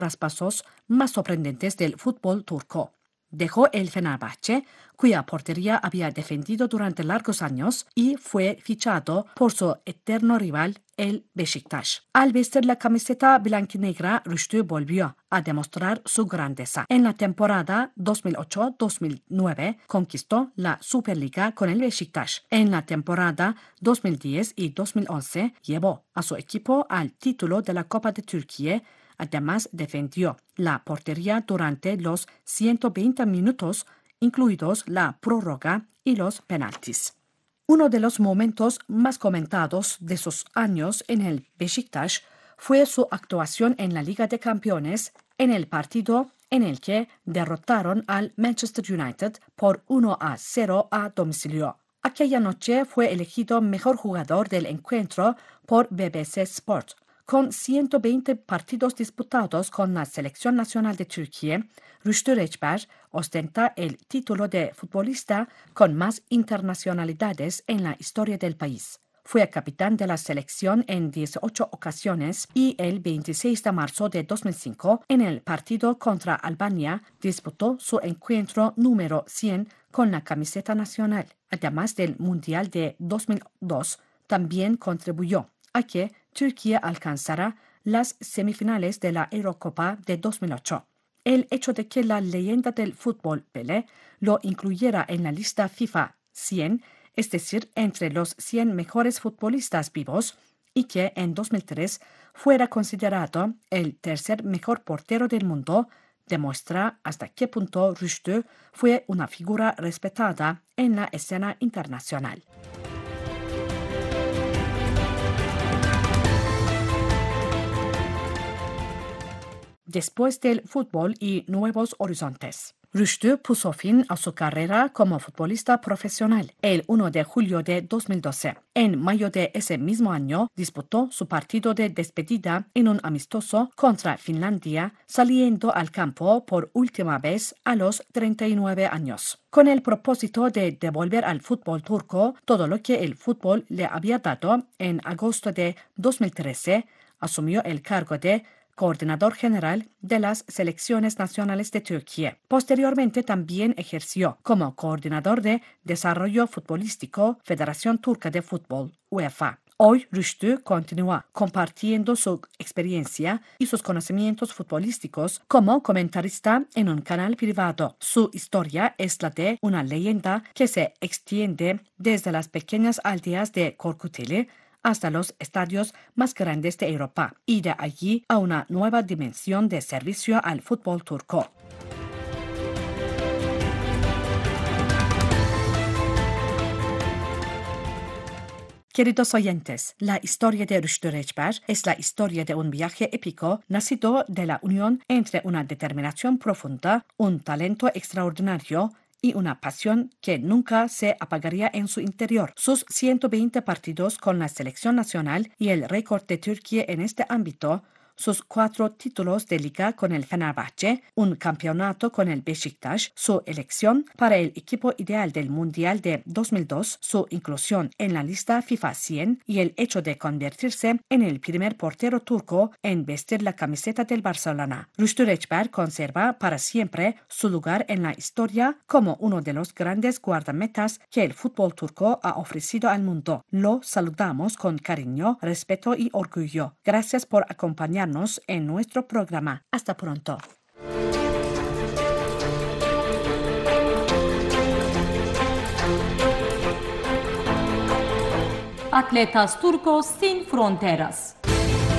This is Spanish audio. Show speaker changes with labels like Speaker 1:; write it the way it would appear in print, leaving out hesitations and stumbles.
Speaker 1: traspasos más sorprendentes del fútbol turco. Dejó el Fenerbahçe, cuya portería había defendido durante largos años, y fue fichado por su eterno rival, el Beşiktaş. Al vestir la camiseta blanquinegra, Rüştü volvió a demostrar su grandeza. En la temporada 2008-2009 conquistó la Superliga con el Beşiktaş. En la temporada 2010 y 2011 llevó a su equipo al título de la Copa de Turquía. Además, defendió la portería durante los 120 minutos, incluidos la prórroga y los penaltis. Uno de los momentos más comentados de sus años en el Beşiktaş fue su actuación en la Liga de Campeones en el partido en el que derrotaron al Manchester United por 1-0 a domicilio. Aquella noche fue elegido mejor jugador del encuentro por BBC Sport. Con 120 partidos disputados con la Selección Nacional de Turquía, Rüştü Reçber ostenta el título de futbolista con más internacionalidades en la historia del país. Fue capitán de la selección en 18 ocasiones y el 26 de marzo de 2005, en el partido contra Albania, disputó su encuentro número 100 con la camiseta nacional. Además del Mundial de 2002, también contribuyó a que Turquía alcanzará las semifinales de la Eurocopa de 2008. El hecho de que la leyenda del fútbol Pelé lo incluyera en la lista FIFA 100, es decir, entre los 100 mejores futbolistas vivos, y que en 2003 fuera considerado el tercer mejor portero del mundo, demuestra hasta qué punto Rüştü fue una figura respetada en la escena internacional. Después del fútbol y nuevos horizontes. Rüştü puso fin a su carrera como futbolista profesional el 1 de julio de 2012. En mayo de ese mismo año disputó su partido de despedida en un amistoso contra Finlandia, saliendo al campo por última vez a los 39 años. Con el propósito de devolver al fútbol turco todo lo que el fútbol le había dado, en agosto de 2013 asumió el cargo de coordinador general de las selecciones nacionales de Turquía. Posteriormente también ejerció como coordinador de desarrollo futbolístico Federación Turca de Fútbol, UEFA. Hoy Rüştü continúa compartiendo su experiencia y sus conocimientos futbolísticos como comentarista en un canal privado. Su historia es la de una leyenda que se extiende desde las pequeñas aldeas de Korkuteli hasta los estadios más grandes de Europa, y de allí a una nueva dimensión de servicio al fútbol turco. Queridos oyentes, la historia de Rüştü Reçber es la historia de un viaje épico nacido de la unión entre una determinación profunda, un talento extraordinario y una pasión que nunca se apagaría en su interior. Sus 120 partidos con la selección nacional y el récord de Turquía en este ámbito, sus 4 títulos de liga con el Fenerbahçe, un campeonato con el Beşiktaş, su elección para el equipo ideal del Mundial de 2002, su inclusión en la lista FIFA 100 y el hecho de convertirse en el primer portero turco en vestir la camiseta del Barcelona. Rüştü Reçber conserva para siempre su lugar en la historia como uno de los grandes guardametas que el fútbol turco ha ofrecido al mundo. Lo saludamos con cariño, respeto y orgullo. Gracias por acompañarnos en nuestro programa. Hasta pronto.
Speaker 2: Atletas turcos sin fronteras.